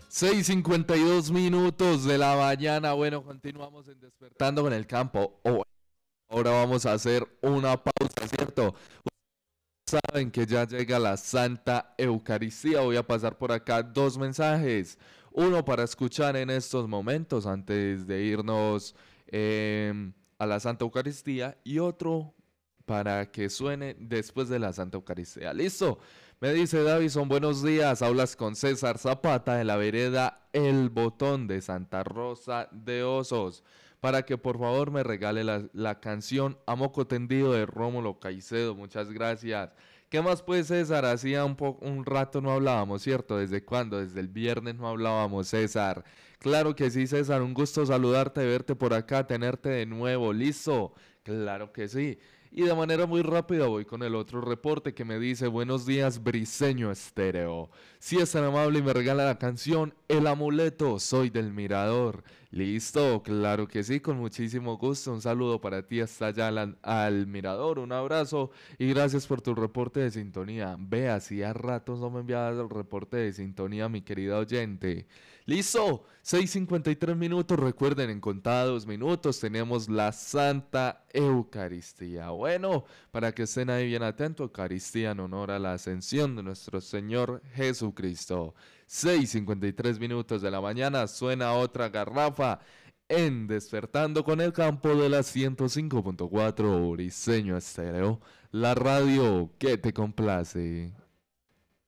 6:52 de la mañana. Bueno, continuamos en Despertando con el Campo. Ahora vamos a hacer una pausa, ¿cierto? Saben que ya llega la Santa Eucaristía. Voy a pasar por acá dos mensajes. Uno para escuchar en estos momentos antes de irnos a la Santa Eucaristía y otro para que suene después de la Santa Eucaristía. ¿Listo? Me dice Davison, buenos días. Hablas con César Zapata de la vereda El Botón de Santa Rosa de Osos para que por favor me regale la canción A Moco Tendido de Rómulo Caicedo. Muchas gracias. ¿Qué más pues, César? Hacía un rato no hablábamos, ¿cierto? ¿Desde cuándo? Desde el viernes no hablábamos, César. Claro que sí, César. Un gusto saludarte, verte por acá, tenerte de nuevo. ¿Listo? Claro que sí. Y de manera muy rápida voy con el otro reporte que me dice, buenos días, Briseño Estéreo. Si es tan amable y me regala la canción El Amuleto, soy del Mirador. Listo, claro que sí, con muchísimo gusto. Un saludo para ti hasta allá al Mirador, un abrazo y gracias por tu reporte de sintonía. Ve, hacía ratos no me enviabas el reporte de sintonía, mi querida oyente. Listo, 6:53. Recuerden, en contados minutos tenemos la Santa Eucaristía. Bueno, para que estén ahí bien atentos, Eucaristía en honor a la ascensión de nuestro Señor Jesucristo. 6:53 de la mañana, suena otra garrafa en Despertando con el Campo de la 105.4 Briseño Estéreo, la radio que te complace.